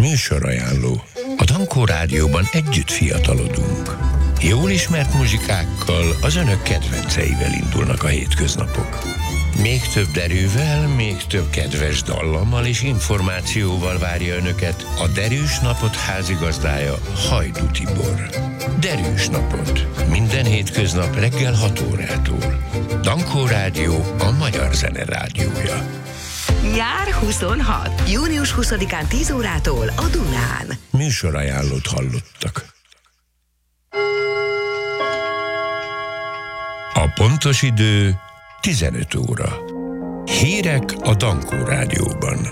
Műsorajánló. A Dankó Rádióban együtt fiatalodunk. Jól ismert muzsikákkal, az önök kedvenceivel indulnak a hétköznapok. Még több derűvel, még több kedves dallammal és információval várja önöket a Derűs Napot házigazdája, Hajdú Tibor. Derűs Napot. Minden hétköznap reggel 6 órától. Dankó Rádió, a magyar zene rádiója. Nyár 26. Június 20-án 10 órától a Dunán. Műsorajánlót hallottak. A pontos idő 15 óra. Hírek a Dankó Rádióban.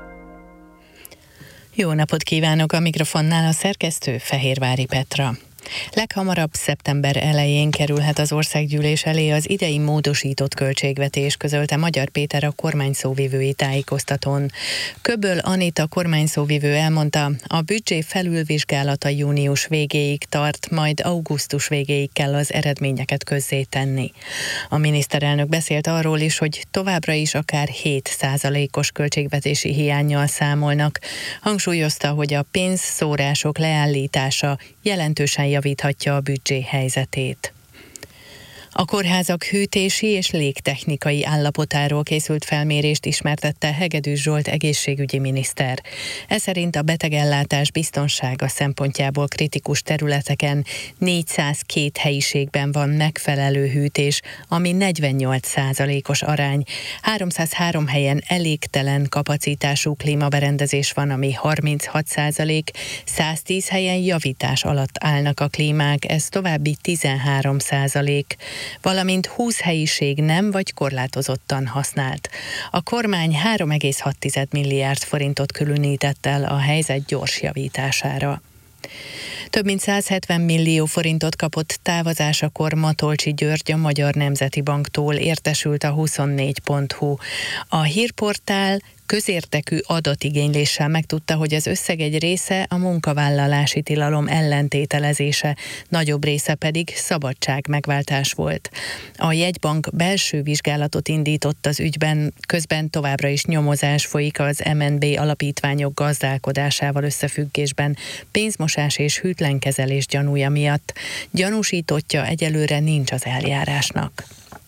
Jó napot kívánok, a mikrofonnál a szerkesztő Fehérvári Petra. Leghamarabb szeptember elején kerülhet az országgyűlés elé az idei módosított költségvetés, közölte Magyar Péter a kormányszóvivői tájékoztatón. Köböl Anita kormányszóvivő elmondta, a büdzsé felülvizsgálata június végéig tart, majd augusztus végéig kell az eredményeket közzétenni. A miniszterelnök beszélt arról is, hogy továbbra is akár 7%-os költségvetési hiánnyal számolnak. Hangsúlyozta, hogy a pénzszórások leállítása jelentősen javíthatja a büdzsé helyzetét. A kórházak hűtési és légtechnikai állapotáról készült felmérést ismertette Hegedűs Zsolt egészségügyi miniszter. Ez szerint a betegellátás biztonsága szempontjából kritikus területeken 402 helyiségben van megfelelő hűtés, ami 48%-os arány. 303 helyen elégtelen kapacitású klímaberendezés van, ami 36%, 110 helyen javítás alatt állnak a klímák, ez további 13%. Valamint 20 helyiség nem vagy korlátozottan használt. A kormány 3,6 milliárd forintot különített el a helyzet gyors javítására. Több mint 170 millió forintot kapott távozásakor Matolcsy György a Magyar Nemzeti Banktól, értesült a 24.hu. A hírportál közértekű adatigényléssel megtudta, hogy az összeg egy része a munkavállalási tilalom ellentételezése, nagyobb része pedig szabadságmegváltás volt. A jegybank belső vizsgálatot indított az ügyben, közben továbbra is nyomozás folyik az MNB alapítványok gazdálkodásával összefüggésben, pénzmosás és hűtlenkezelés gyanúja miatt. Gyanúsítottja egyelőre nincs az eljárásnak.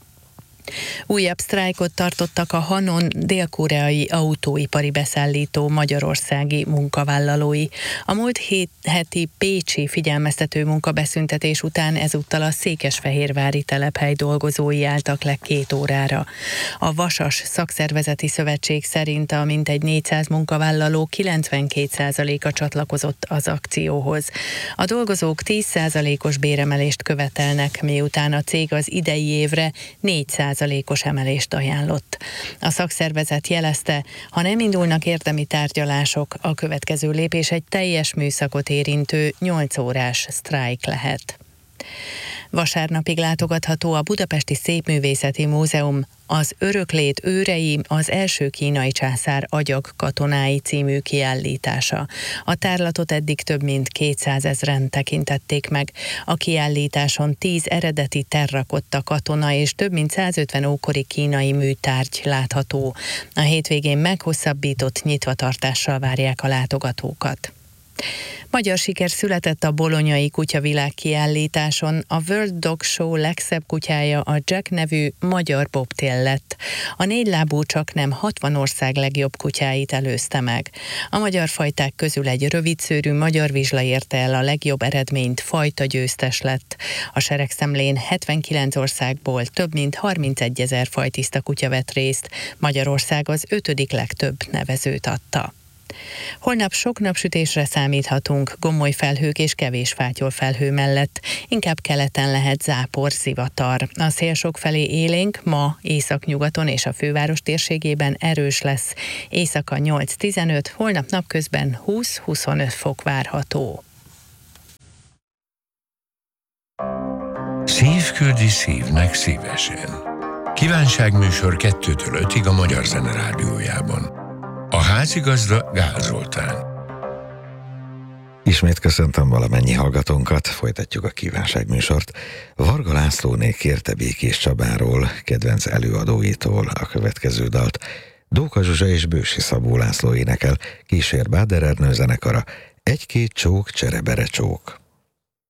Újabb sztrájkot tartottak a Hanon dél-koreai autóipari beszállító magyarországi munkavállalói. A múlt heti pécsi figyelmeztető munkabeszüntetés után ezúttal a székesfehérvári telephely dolgozói álltak le 2 órára. A Vasas szakszervezeti szövetség szerint a mintegy 400 munkavállaló 92%-a csatlakozott az akcióhoz. A dolgozók 10%-os béremelést követelnek, miután a cég az idei évre 4%-os emelést ajánlott. A szakszervezet jelezte, ha nem indulnak érdemi tárgyalások, a következő lépés egy teljes műszakot érintő 8 órás sztrájk lehet. Vasárnapig látogatható a Budapesti Szépművészeti Múzeum Az öröklét őrei, az első kínai császár agyak katonái című kiállítása. A tárlatot eddig több mint 200 000-en tekintették meg. A kiállításon 10 eredeti terrakotta katona és több mint 150 ókori kínai műtárgy látható. A hétvégén meghosszabbított nyitvatartással várják a látogatókat. Magyar siker született a bolonyai kutyavilág kiállításon, a World Dog Show legszebb kutyája a Jack nevű magyar bobtail lett. A 4 lábú csaknem 60 ország legjobb kutyáit előzte meg. A magyar fajták közül egy rövidszőrű magyar vizsla érte el a legjobb eredményt, fajta győztes lett. A seregszemlén 79 országból több mint 31 000 fajtiszta kutya vett részt, Magyarország az 5. legtöbb nevezőt adta. Holnap sok napsütésre számíthatunk, gomoly felhők és kevés fátyolfelhő mellett. Inkább keleten lehet zápor, zivatar. A szél sokfelé élénk, ma északnyugaton és a főváros térségében erős lesz. Éjszaka 8-15, holnap napközben 20-25 fok várható. Szív küldi szívnek szívesen. Kívánságműsor 2-től 5-ig a Magyar Zene Rádiójában. A házigazda Gál Zoltán. Ismét köszöntöm valamennyi hallgatónkat, folytatjuk a kívánságműsort. Varga Lászlóné kérte Békés Csabáról, kedvenc előadóitól a következő dalt. Dóka Zsuzsa és Bősi Szabó László énekel, kísér Báder Ernő zenekara, Egy-két csók, cserebere csók.